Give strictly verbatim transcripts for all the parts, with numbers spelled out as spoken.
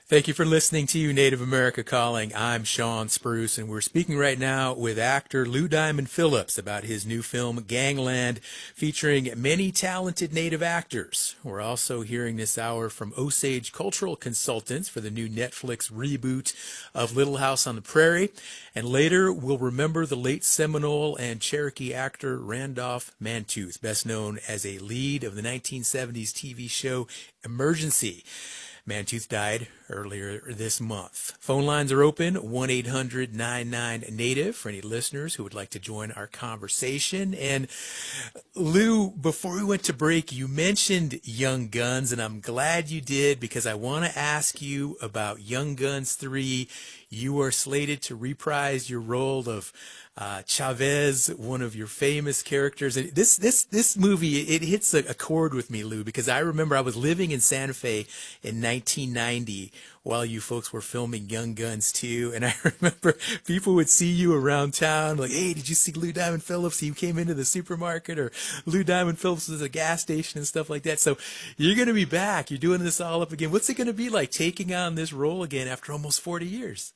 Thank you for listening to Native America Calling. I'm Sean Spruce, and we're speaking right now with actor Lou Diamond Phillips about his new film, Gangland, featuring many talented Native actors. We're also hearing this hour from Osage Cultural Consultants for the new Netflix reboot of Little House on the Prairie. And later, we'll remember the late Seminole and Cherokee actor Randolph Mantooth, best known as a lead of the nineteen seventies T V show Emergency. Mantooth died earlier this month. Phone lines are open, one eight hundred nine nine native for any listeners who would like to join our conversation. And Lou, before we went to break, you mentioned Young Guns, and I'm glad you did because I want to ask you about Young Guns three. You are slated to reprise your role of uh, Chavez, one of your famous characters. And this this this movie, it hits a, a chord with me, Lou, because I remember I was living in Santa Fe in nineteen ninety while you folks were filming Young Guns two. And I remember people would see you around town like, hey, did you see Lou Diamond Phillips? He came into the supermarket, or Lou Diamond Phillips was at a gas station and stuff like that. So you're going to be back. You're doing this all up again. What's it going to be like taking on this role again after almost forty years?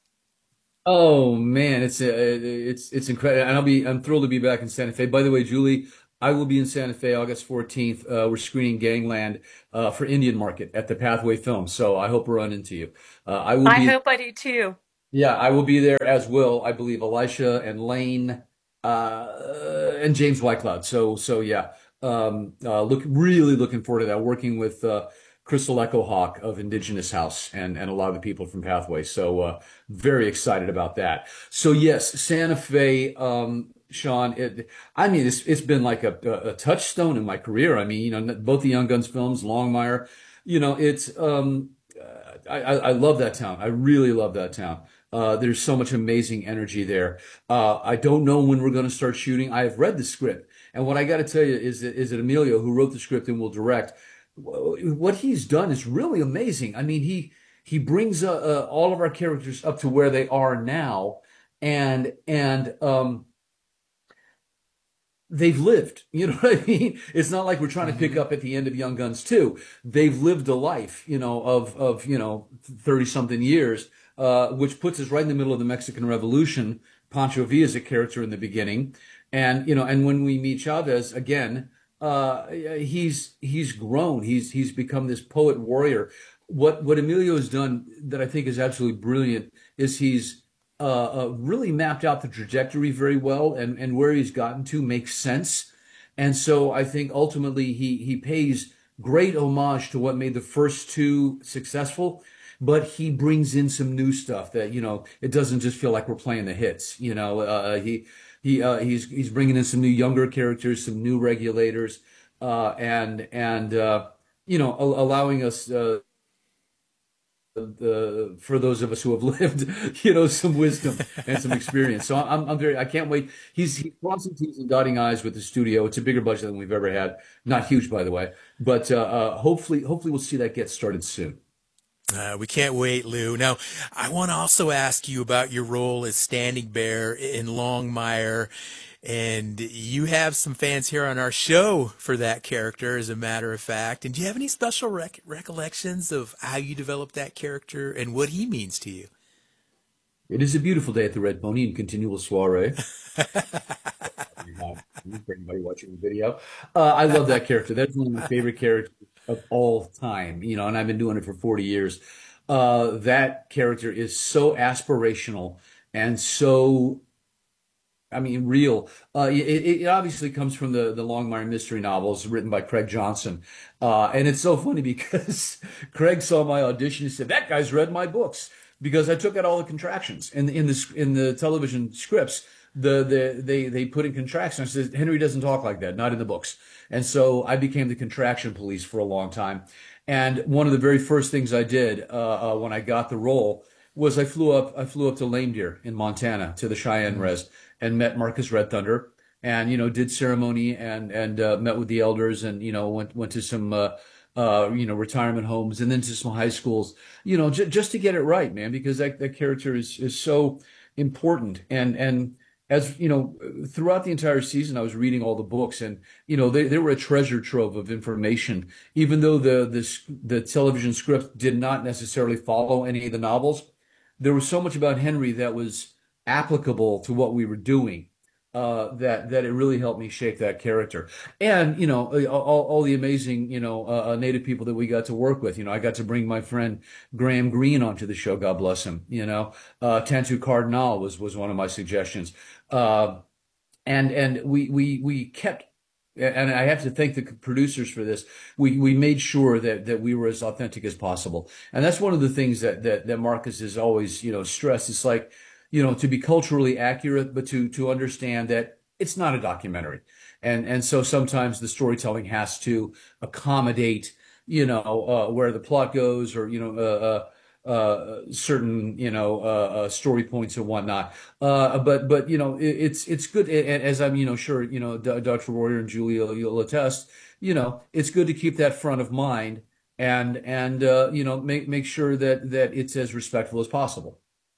Oh man, it's uh, it's it's incredible, and I'll be I'm thrilled to be back in Santa Fe. By the way, Julie, I will be in Santa Fe August fourteenth. Uh, we're screening Gangland uh, for Indian Market at the Pathway Film, so I hope we run into you. Uh, I will I be, hope I do too. yeah, I will be there as will, I believe, Elisha and Lane uh, and James Whitecloud. So so yeah, um, uh, look really looking forward to that. Working with uh, Crystal Echo Hawk of Indigenous House and, and a lot of the people from Pathway. So uh, very excited about that. So yes, Santa Fe, um, Sean, it, I mean, it's, it's been like a, a touchstone in my career. I mean, you know, both the Young Guns films, Longmire, you know, it's, um, I, I, I love that town. I really love that town. Uh, there's so much amazing energy there. Uh, I don't know when we're going to start shooting. I have read the script. And what I got to tell you is that, is that Emilio, who wrote the script and will direct, what he's done is really amazing. I mean, he he brings uh, uh, all of our characters up to where they are now, and and um, they've lived. You know what I mean? It's not like we're trying to pick Mm-hmm. up at the end of Young Guns two. They've lived a life, you know, of of you know thirty something years, uh, which puts us right in the middle of the Mexican Revolution. Pancho Villa is a character in the beginning, and you know, and when we meet Chavez again. Uh, he's he's grown. He's he's become this poet warrior. What what Emilio has done that I think is absolutely brilliant is he's uh, uh, really mapped out the trajectory very well, and and where he's gotten to makes sense. And so I think ultimately he he pays great homage to what made the first two successful, but he brings in some new stuff that, you know, it doesn't just feel like we're playing the hits. You know, uh, he he uh, he's he's bringing in some new younger characters, some new regulators, uh, and and uh, you know, a- allowing us. Uh, the for those of us who have lived, you know, some wisdom and some experience. So I'm I'm very I can't wait. He's he's crossing T's and dotting I's with the studio. It's a bigger budget than we've ever had. Not huge, by the way, but uh, uh, hopefully hopefully we'll see that get started soon. Uh, we can't wait, Lou. Now, I want to also ask you about your role as Standing Bear in Longmire. And you have some fans here on our show for that character, as a matter of fact. And do you have any special rec- recollections of how you developed that character and what he means to you? It is a beautiful day at the Red Pony and continual soiree. For anybody watching the video, uh, I love that character. That's one of my favorite characters of all time. You know, and I've been doing it for forty years. Uh, that character is so aspirational and so I mean, real. Uh, it, it obviously comes from the the Longmire mystery novels written by Craig Johnson, uh, and it's so funny because Craig saw my audition and said, "That guy's read my books," because I took out all the contractions in the in the in the television scripts. The the they they put in contractions. I said, Henry doesn't talk like that, not in the books. And so I became the contraction police for a long time. And one of the very first things I did uh, uh, when I got the role was I flew up I flew up to Lame Deer in Montana to the Cheyenne Res and met Marcus Red Thunder and you know did ceremony and and uh, met with the elders and you know went went to some uh, uh, you know retirement homes and then to some high schools you know j- just to get it right, man, because that that character is is so important and and as you know, throughout the entire season, I was reading all the books, and you know, they, they were a treasure trove of information. Even though the the the television script did not necessarily follow any of the novels, there was so much about Henry that was applicable to what we were doing. Uh, that that it really helped me shape that character, and you know all, all the amazing you know uh, uh, Native people that we got to work with. You know, I got to bring my friend Graham Greene onto the show. God bless him. You know, uh, Tantu Cardinal was was one of my suggestions. Uh, and and we we we kept, and I have to thank the producers for this. We we made sure that that we were as authentic as possible, and that's one of the things that that that Marcus has always you know stressed. It's like you know to be culturally accurate, but to to understand that it's not a documentary, and and so sometimes the storytelling has to accommodate you know uh, where the plot goes, or you know. Uh, uh, uh, certain, you know, uh, uh, story points and whatnot. Uh, but, but, you know, it, it's, it's good. As I'm, you know, sure, you know, D- Doctor Royer and Julia, you'll attest, you know, it's good to keep that front of mind and, and, uh, you know, make, make sure that, that it's as respectful as possible.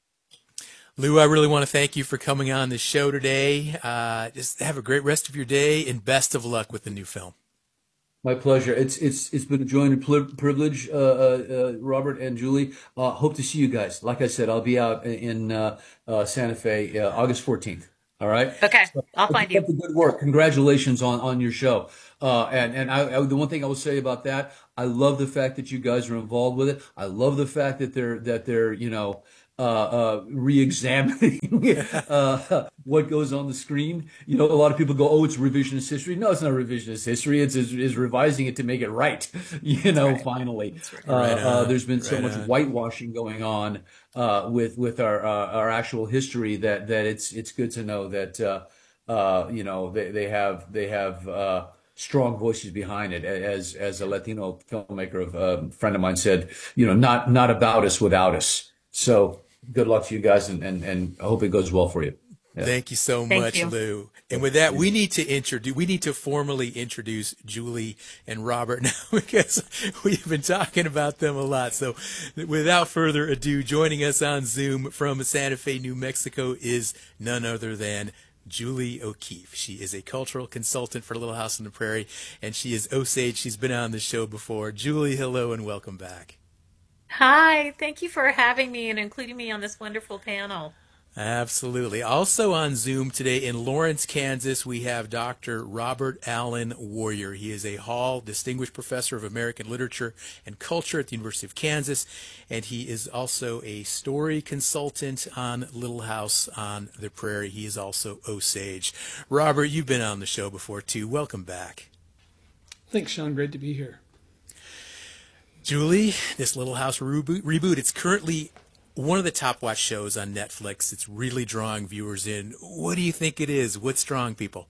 Lou, I really want to thank you for coming on the show today. Uh, just have a great rest of your day and best of luck with the new film. My pleasure. It's it's it's been a joy and a privilege, uh, uh, uh, Robert and Julie. Uh, hope to see you guys. Like I said, I'll be out in uh, uh, Santa Fe uh, August fourteenth. All right. Okay, So, I'll keep find you. up the good work. Congratulations on on your show. Uh, and and I, I, the one thing I will say about that, I love the fact that you guys are involved with it. I love the fact that they're that they're you know uh, uh, re-examining uh, what goes on the screen. You know, a lot of people go, "Oh, it's revisionist history." No, it's not revisionist history. It's is, is revising it to make it right. You know, Right. finally, That's right. uh, Right uh, on. there's been so Right much on. whitewashing going on uh, with with our uh, our actual history that that it's it's good to know that uh, uh, you know they they have they have. Uh, strong voices behind it. As as a Latino filmmaker, of a friend of mine said, you know, not not about us without us. So good luck to you guys, and and, and I hope it goes well for you. Yeah. Thank you so Thank much, you. Lou. And with that, we need to introduce, we need to formally introduce Julie and Robert now because we've been talking about them a lot. So without further ado, joining us on Zoom from Santa Fe, New Mexico is none other than Julie O'Keefe. She is a cultural consultant for Little House on the Prairie, and she is Osage. She's been on the show before. Julie, hello and welcome back. Hi, thank you for having me and including me on this wonderful panel. Absolutely. Also on Zoom today in Lawrence, Kansas, we have Doctor Robert Allen Warrior. He is a Hall Distinguished Professor of American Literature and Culture at the University of Kansas, and he is also a story consultant on Little House on the Prairie. He is also Osage. Robert, you've been on the show before too. Welcome back. Thanks, Sean. Great to be here. Julie, this Little House reboot, reboot it's currently one of the top watch shows on Netflix. It's really drawing viewers in. What do you think it is? What's drawing people?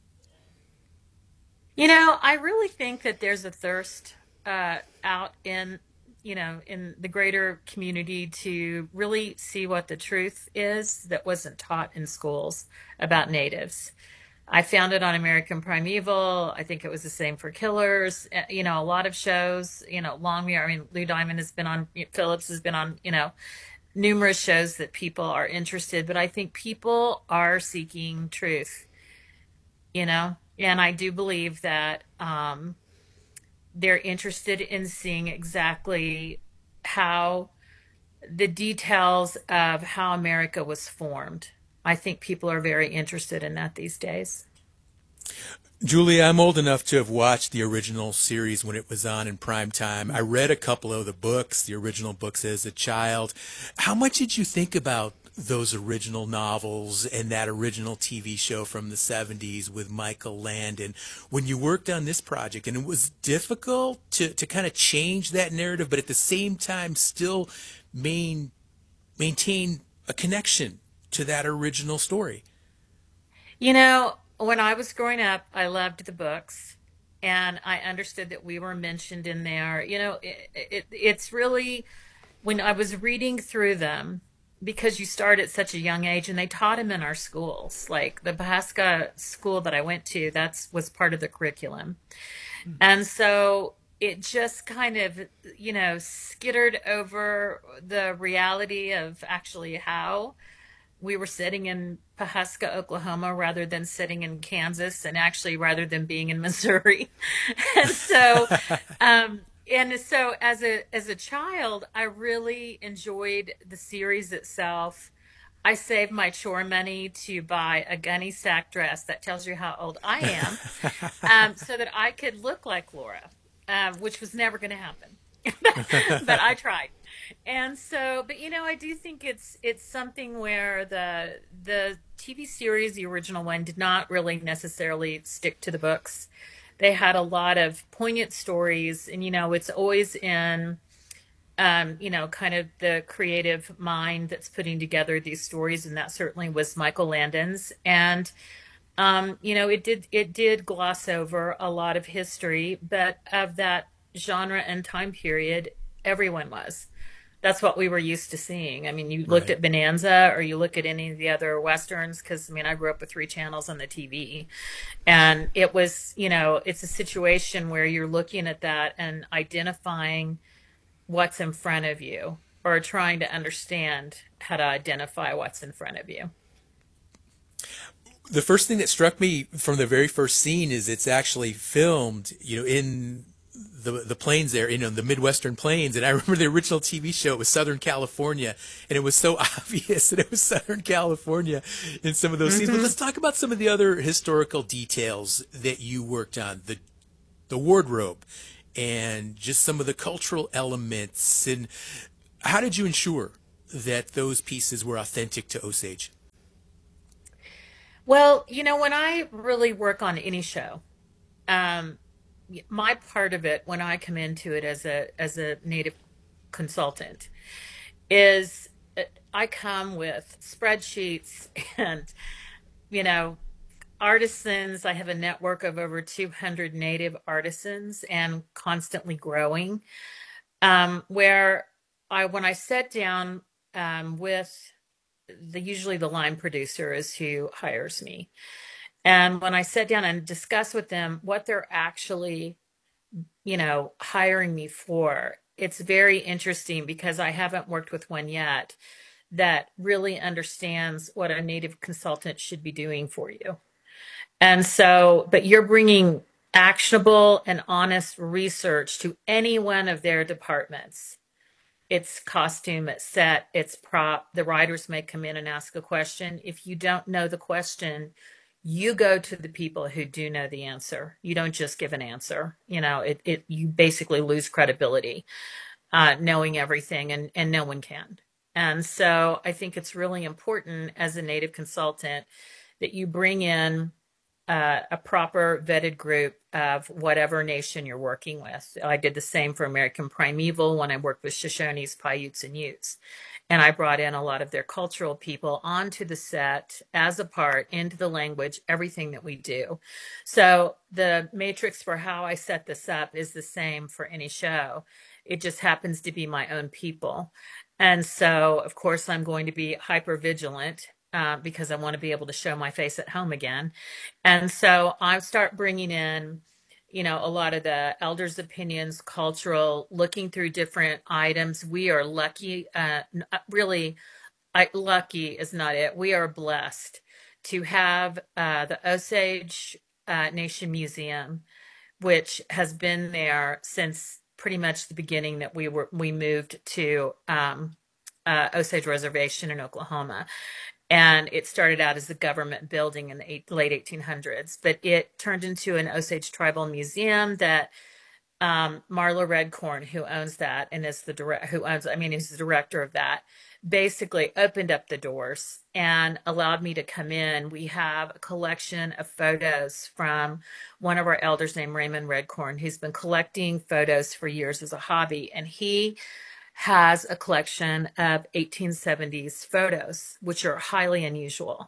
You know, I really think that there's a thirst uh, out in, you know, in the greater community to really see what the truth is that wasn't taught in schools about natives. I found it on American Primeval. I think it was the same for Killers. Uh, You know, a lot of shows, you know, Longmire. I mean, Lou Diamond has been on, Phillips has been on, you know, numerous shows that people are interested, but I think people are seeking truth, you know, and I do believe that um, they're interested in seeing exactly how the details of how America was formed. I think people are very interested in that these days. Julie, I'm old enough to have watched the original series when it was on in prime time. I read a couple of the books, the original books as a child. How much did you think about those original novels and that original T V show from the seventies with Michael Landon when you worked on this project? And it was difficult to, to kind of change that narrative, but at the same time still main, maintain a connection to that original story. You know, when I was growing up, I loved the books and I understood that we were mentioned in there. You know, it, it, it's really when I was reading through them, because you start at such a young age and they taught them in our schools. Like the Pahaska school that I went to, that's was part of the curriculum. And so it just kind of, you know, skittered over the reality of actually how we were sitting in Pahuska, Oklahoma, rather than sitting in Kansas, and actually rather than being in Missouri. And so, um, and so as a as a child, I really enjoyed the series itself. I saved my chore money to buy a gunny sack dress that tells you how old I am, um, so that I could look like Laura, uh, which was never going to happen. But I tried. And so, but you know, I do think it's it's something where the the T V series, the original one, did not really necessarily stick to the books. They had a lot of poignant stories, and you know, it's always in um, you know, kind of the creative mind that's putting together these stories, and that certainly was Michael Landon's. And um, you know, it did it did gloss over a lot of history, but of that genre and time period, everyone was. That's what we were used to seeing. I mean, you looked Right. at Bonanza or you look at any of the other Westerns, because I mean, I grew up with three channels on the T V. And it was, you know, it's a situation where you're looking at that and identifying what's in front of you, or trying to understand how to identify what's in front of you. The first thing that struck me from the very first scene is it's actually filmed, you know, in the the plains there, you know, the Midwestern plains. And I remember the original T V show, it was Southern California, and it was so obvious that it was Southern California in some of those scenes. But let's talk about some of the other historical details that you worked on, the the wardrobe and just some of the cultural elements. And how did you ensure that those pieces were authentic to Osage? Well, you know, when I really work on any show, um, my part of it when I come into it as a as a native consultant is uh, I come with spreadsheets and, you know, artisans. I have a network of over two hundred native artisans and constantly growing. Um, where I when I sat down um, with the usually the line producer is who hires me. And when I sat down and discuss with them what they're actually, you know, hiring me for, it's very interesting because I haven't worked with one yet that really understands what a native consultant should be doing for you. And so, but you're bringing actionable and honest research to any one of their departments. It's costume, it's set, it's prop. The writers may come in and ask a question. If you don't know the question, you go to the people who do know the answer. You don't just give an answer. You know, it, it you basically lose credibility, uh, knowing everything, and, and no one can. And so I think it's really important as a native consultant that you bring in uh, a proper vetted group of whatever nation you're working with. I did the same for American Primeval when I worked with Shoshones, Paiutes, and Utes. And I brought in a lot of their cultural people onto the set as a part, into the language, everything that we do. So the matrix for how I set this up is the same for any show. It just happens to be my own people. And so, of course, I'm going to be hyper vigilant uh, because I want to be able to show my face at home again. And so I start bringing in, you know, a lot of the elders' opinions, cultural, looking through different items. We are lucky, uh, really, I, lucky is not it. We are blessed to have uh, the Osage uh, Nation Museum, which has been there since pretty much the beginning that we were we moved to um, uh, Osage Reservation in Oklahoma. And it started out as a government building in the eight, late eighteen hundreds, but it turned into an Osage Tribal Museum that um, Marla Redcorn, who owns that and is the direct, who owns, I mean, is the director of that, basically opened up the doors and allowed me to come in. We have a collection of photos from one of our elders named Raymond Redcorn, who's been collecting photos for years as a hobby, and he has a collection of eighteen seventies photos, which are highly unusual.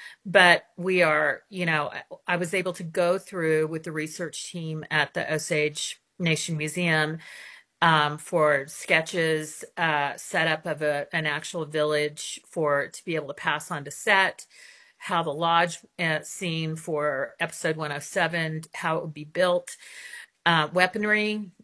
But we are, you know, I was able to go through with the research team at the Osage Nation Museum um, for sketches, uh, setup of a, an actual village for to be able to pass on to set, how the lodge uh, scene for episode one oh seven, how it would be built. Uh, weaponry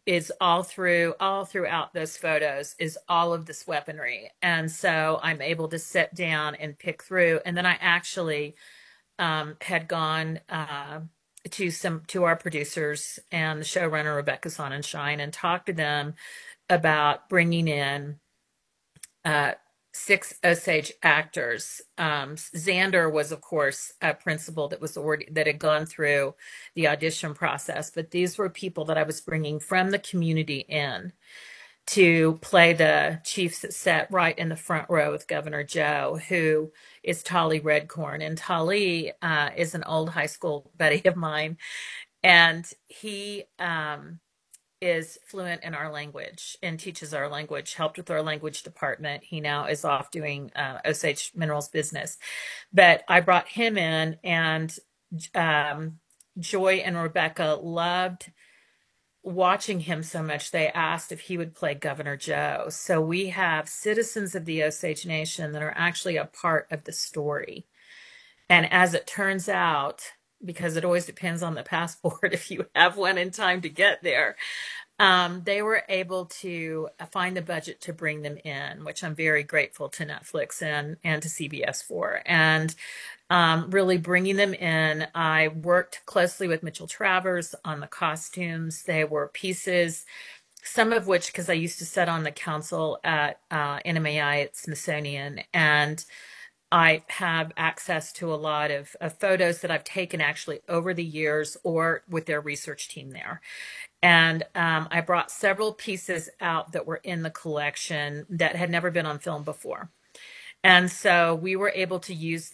is all through, all throughout those photos is all of this weaponry. And so I'm able to sit down and pick through. And then I actually um, had gone uh, to some, to our producers and the showrunner, Rebecca Sonnenschein, and talked to them about bringing in uh, six Osage actors. Um, Xander was, of course, a principal that was already, that had gone through the audition process, but these were people that I was bringing from the community in to play the chiefs that sat right in the front row with Governor Joe, who is Tali Redcorn. And Tali uh, is an old high school buddy of mine, and he um, is fluent in our language and teaches our language, helped with our language department. He now is off doing uh, Osage Minerals business. But I brought him in, and um, Joy and Rebecca loved watching him so much, they asked if he would play Governor Joe. So we have citizens of the Osage Nation that are actually a part of the story. And as it turns out, because it always depends on the passport if you have one in time to get there, um, they were able to find the budget to bring them in, which I'm very grateful to Netflix and, and to C B S for. And um, really bringing them in, I worked closely with Mitchell Travers on the costumes. They were pieces, some of which, because I used to sit on the council at uh, N M A I at Smithsonian, and I have access to a lot of, of photos that I've taken actually over the years or with their research team there. And um, I brought several pieces out that were in the collection that had never been on film before. And so we were able to use